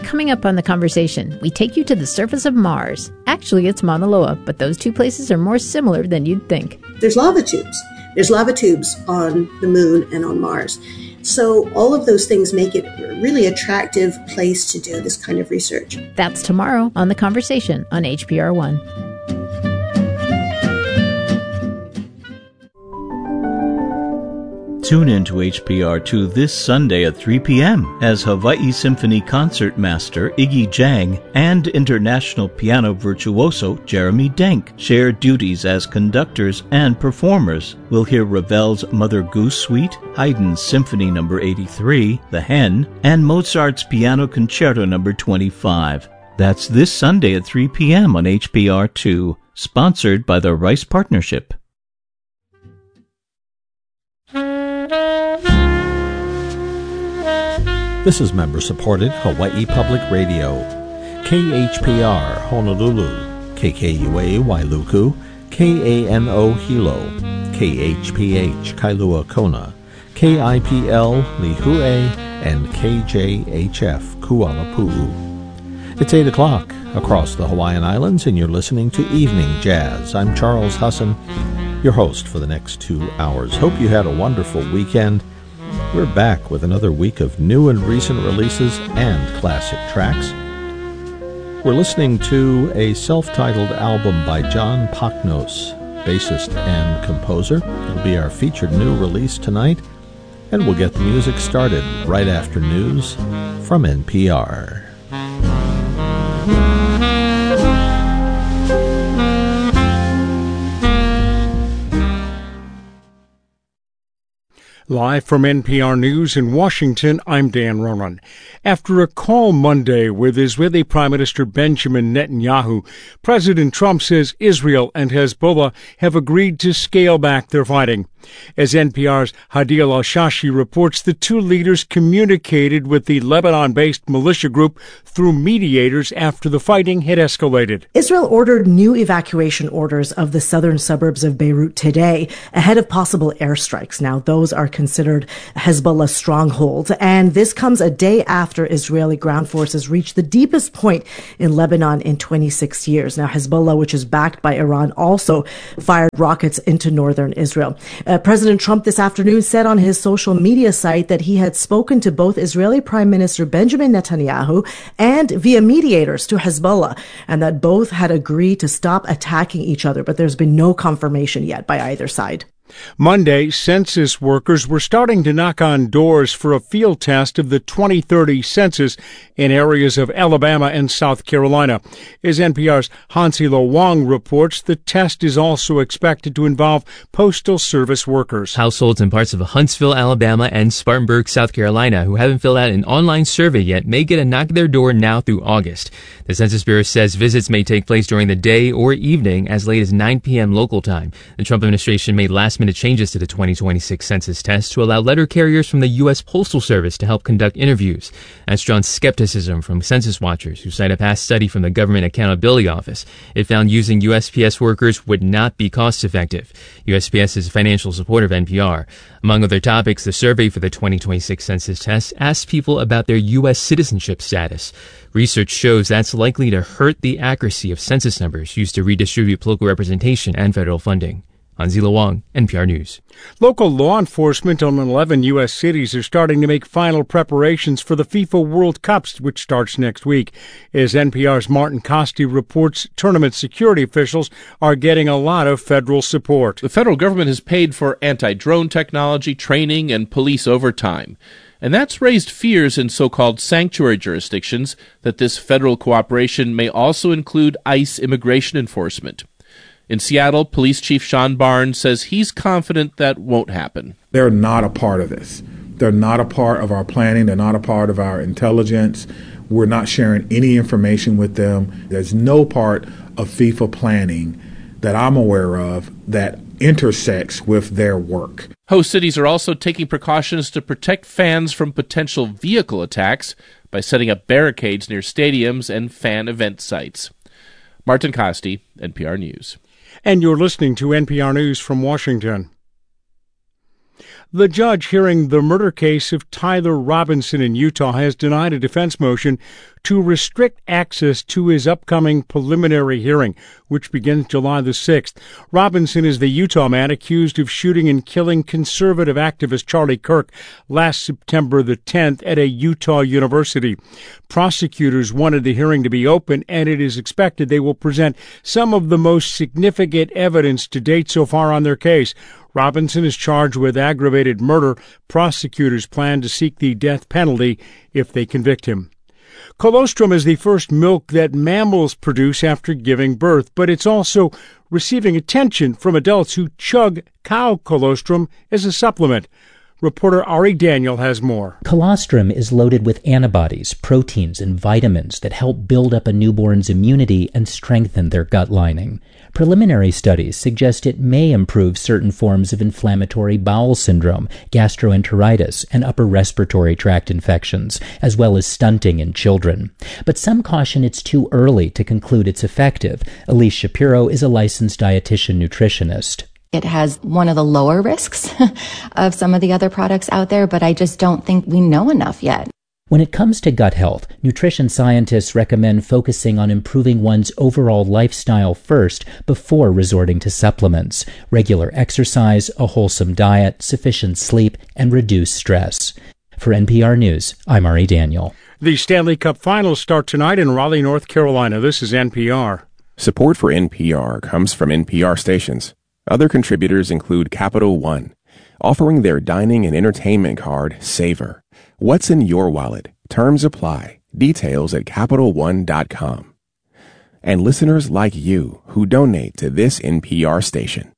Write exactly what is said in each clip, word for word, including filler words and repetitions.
Coming up on The Conversation, we take you to the surface of Mars. Actually, it's Mauna Loa, but those two places are more similar than you'd think. There's lava tubes. There's lava tubes on the moon and on Mars. So all of those things make it a really attractive place to do this kind of research. That's tomorrow on The Conversation on H P R one. Tune in to H P R two this Sunday at three p.m. as Hawaii Symphony Concert Master Iggy Jang and international piano virtuoso Jeremy Denk share duties as conductors and performers. We'll hear Ravel's Mother Goose Suite, Haydn's Symphony number eighty-three, The Hen, and Mozart's Piano Concerto number twenty-five. That's this Sunday at three p.m. on H P R two, sponsored by the Rice Partnership. This is member-supported Hawaii Public Radio. K H P R Honolulu, K K U A Wailuku, K A N O Hilo, K H P H Kailua Kona, K I P L Lihue, and K J H F Kualapu'u. It's eight o'clock across the Hawaiian Islands, and you're listening to Evening Jazz. I'm Charles Husson, your host for the next two hours. Hope you had a wonderful weekend. We're back with another week of new and recent releases and classic tracks. We're listening to a self-titled album by John Paknos, bassist and composer. It'll be our featured new release tonight, and we'll get the music started right after news from N P R. Live from N P R News in Washington, I'm Dan Ronan. After a call Monday with Israeli Prime Minister Benjamin Netanyahu, President Trump says Israel and Hezbollah have agreed to scale back their fighting. As N P R's Hadil Al-Shashi reports, the two leaders communicated with the Lebanon-based militia group through mediators after the fighting had escalated. Israel ordered new evacuation orders of the southern suburbs of Beirut today ahead of possible airstrikes. Now, those are considered Hezbollah strongholds, and this comes a day after Israeli ground forces reached the deepest point in Lebanon in twenty-six years. Now, Hezbollah, which is backed by Iran, also fired rockets into northern Israel. Uh, President Trump this afternoon said on his social media site that he had spoken to both Israeli Prime Minister Benjamin Netanyahu and via mediators to Hezbollah, and that both had agreed to stop attacking each other, but there's been no confirmation yet by either side. Monday, census workers were starting to knock on doors for a field test of the twenty thirty census in areas of Alabama and South Carolina. As N P R's Hansilo Wong reports, the test is also expected to involve Postal Service workers. Households in parts of Huntsville, Alabama, and Spartanburg, South Carolina, who haven't filled out an online survey yet, may get a knock at their door now through August. The Census Bureau says visits may take place during the day or evening as late as nine p.m. local time. The Trump administration made last minute changes to the twenty twenty-six census test to allow letter carriers from the U S Postal Service to help conduct interviews. That's drawn skepticism from census watchers who cite a past study from the Government Accountability Office. It found using U S P S workers would not be cost effective. U S P S is a financial supporter of N P R. Among other topics, the survey for the twenty twenty-six census test asked people about their U S citizenship status. Research shows that's likely to hurt the accuracy of census numbers used to redistribute political representation and federal funding. Hanzila Wong, N P R News. Local law enforcement in eleven U S cities are starting to make final preparations for the FIFA World Cups, which starts next week. As N P R's Martin Costi reports, tournament security officials are getting a lot of federal support. The federal government has paid for anti-drone technology, training, and police overtime. And that's raised fears in so-called sanctuary jurisdictions that this federal cooperation may also include ICE immigration enforcement. In Seattle, Police Chief Sean Barnes says he's confident that won't happen. They're not a part of this. They're not a part of our planning. They're not a part of our intelligence. We're not sharing any information with them. There's no part of FIFA planning that I'm aware of that intersects with their work. Host cities are also taking precautions to protect fans from potential vehicle attacks by setting up barricades near stadiums and fan event sites. Martin Costi, N P R News. And you're listening to N P R News from Washington. The judge hearing the murder case of Tyler Robinson in Utah has denied a defense motion to restrict access to his upcoming preliminary hearing, which begins July the sixth. Robinson is the Utah man accused of shooting and killing conservative activist Charlie Kirk last September the tenth at a Utah university. Prosecutors wanted the hearing to be open, and it is expected they will present some of the most significant evidence to date so far on their case. Robinson is charged with aggravated murder. Prosecutors plan to seek the death penalty if they convict him. Colostrum is the first milk that mammals produce after giving birth, but it's also receiving attention from adults who chug cow colostrum as a supplement. Reporter Ari Daniel has more. Colostrum is loaded with antibodies, proteins, and vitamins that help build up a newborn's immunity and strengthen their gut lining. Preliminary studies suggest it may improve certain forms of inflammatory bowel syndrome, gastroenteritis, and upper respiratory tract infections, as well as stunting in children. But some caution it's too early to conclude it's effective. Elise Shapiro is a licensed dietitian nutritionist. It has one of the lower risks of some of the other products out there, but I just don't think we know enough yet. When it comes to gut health, nutrition scientists recommend focusing on improving one's overall lifestyle first before resorting to supplements. Regular exercise, a wholesome diet, sufficient sleep, and reduced stress. For N P R News, I'm Ari Daniel. The Stanley Cup Finals start tonight in Raleigh, North Carolina. This is N P R. Support for N P R comes from N P R stations. Other contributors include Capital One, offering their dining and entertainment card, Savor. What's in your wallet? Terms apply. Details at Capital One dot com. And listeners like you who donate to this N P R station.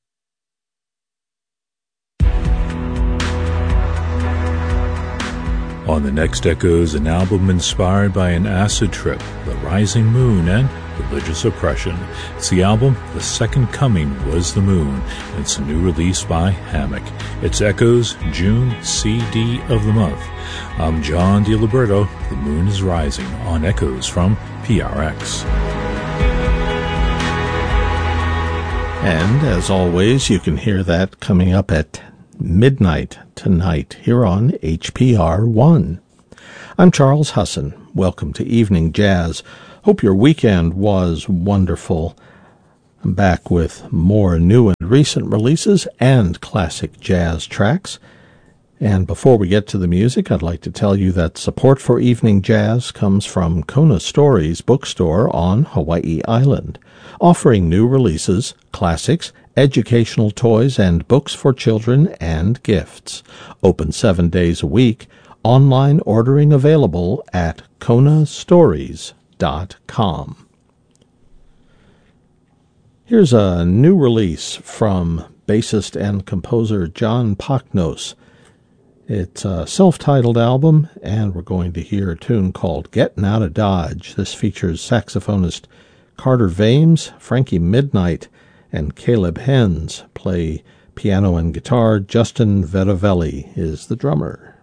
On the next Echoes, an album inspired by an acid trip, the rising moon, and religious oppression. It's the album The Second Coming Was the Moon, and it's a new release by Hammock. It's Echoes June C D of the month. I'm John DiLiberto. The moon is rising on Echoes from P R X. And as always, you can hear that coming up at midnight tonight here on H P R one. I'm Charles Husson. Welcome to Evening Jazz. Hope your weekend was wonderful. I'm back with more new and recent releases and classic jazz tracks. And before we get to the music, I'd like to tell you that support for Evening Jazz comes from Kona Stories Bookstore on Hawaii Island, offering new releases, classics, educational toys, and books for children and gifts. Open seven days a week. Online ordering available at kona stories dot com. Here's a new release from bassist and composer John Pachnos. It's a self-titled album, and we're going to hear a tune called Gettin' Out of Dodge. This features saxophonist Carter Vames, Frankie Midnight, and Caleb Hens. Play piano and guitar. Justin Veravelli is the drummer.